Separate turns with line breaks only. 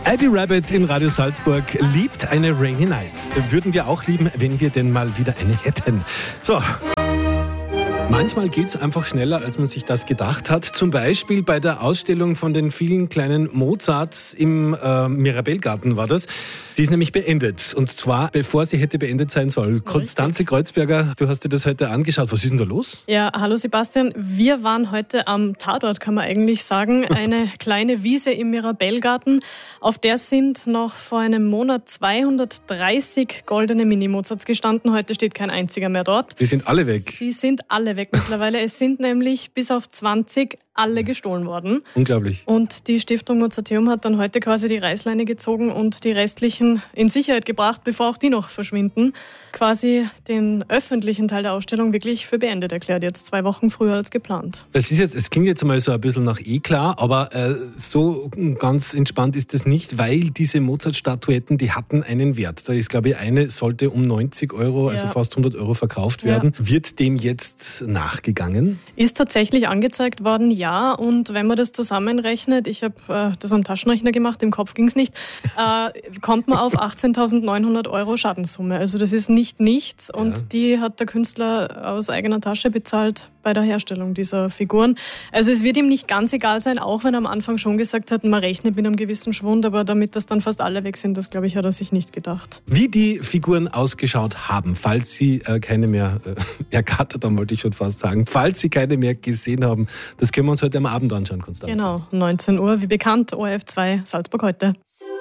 Abby Rabbit in Radio Salzburg liebt eine Rainy Night. Würden wir auch lieben, wenn wir denn mal wieder eine hätten. So. Manchmal geht es einfach schneller, als man sich das gedacht hat. Zum Beispiel bei der Ausstellung von den vielen kleinen Mozarts im Mirabellgarten war das. Die ist nämlich beendet. Und zwar, bevor sie hätte beendet sein sollen. Konstanze Kreuzberger, du hast dir das heute angeschaut. Was ist denn da los?
Ja, hallo Sebastian. Wir waren heute am Tatort, kann man eigentlich sagen. Eine kleine Wiese im Mirabellgarten. Auf der sind noch vor einem Monat 230 goldene Mini-Mozarts gestanden. Heute steht kein einziger mehr dort.
Die sind alle weg.
Die sind alle weg mittlerweile. Es sind nämlich bis auf 20 alle gestohlen worden.
Unglaublich.
Und die Stiftung Mozarteum hat dann heute quasi die Reißleine gezogen und die restlichen in Sicherheit gebracht, bevor auch die noch verschwinden. Quasi den öffentlichen Teil der Ausstellung wirklich für beendet erklärt, jetzt 2 Wochen früher als geplant.
Es klingt jetzt mal so ein bisschen nach klar, aber so ganz entspannt ist es nicht, weil diese Mozart-Statuetten, die hatten einen Wert. Da ist, glaube ich, eine sollte um 90 €, also fast 100 € verkauft werden. Ja. Wird dem jetzt nachgegangen?
Ist tatsächlich angezeigt worden, ja. Und wenn man das zusammenrechnet, ich habe das am Taschenrechner gemacht, im Kopf ging es nicht, kommt man auf 18.900 € Schadenssumme. Also das ist nicht nichts und die hat der Künstler aus eigener Tasche bezahlt bei der Herstellung dieser Figuren. Also es wird ihm nicht ganz egal sein, auch wenn er am Anfang schon gesagt hat, man rechnet mit einem gewissen Schwund, aber damit das dann fast alle weg sind, das glaube ich, hat er sich nicht gedacht.
Wie die Figuren ausgeschaut haben, falls Sie keine mehr ergattert haben, wollte ich schon fast sagen, falls Sie keine mehr gesehen haben, das können wir uns heute am Abend anschauen, Konstanze.
Genau, 19 Uhr, wie bekannt, ORF 2 Salzburg heute.